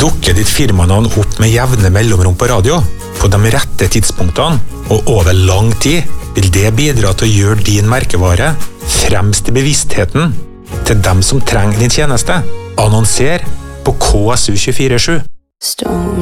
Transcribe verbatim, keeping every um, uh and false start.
Dukker ditt firmanavn opp med jevne mellomrom på radio, på de rette tidspunktene og over lang tid, vil det bidra til å gjøre din merkevare fremst i bevisstheten til dem som trenger din tjeneste. Annonser på K S U to fire sju.